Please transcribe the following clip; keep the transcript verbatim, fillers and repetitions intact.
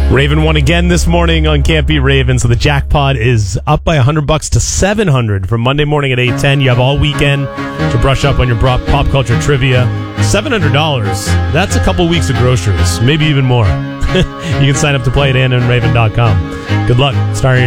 Raven won again this morning on Can't Beat Raven, so the jackpot is up by one hundred bucks to seven hundred from Monday morning at eight ten. You have all weekend to brush up on your pop culture trivia. seven hundred dollars. That's a couple weeks of groceries, maybe even more. You can sign up to play at ann and raven dot com. Good luck. Starting